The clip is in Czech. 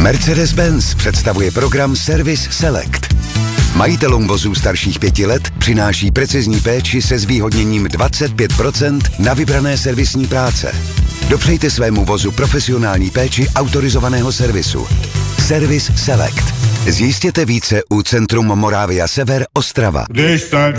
Mercedes-Benz představuje program Service Select. Majitelům vozů starších 5 let přináší precizní péči se zvýhodněním 25% na vybrané servisní práce. Dopřejte svému vozu profesionální péči autorizovaného servisu. Service Select. Zjistěte více u Centrum Moravia Sever Ostrava.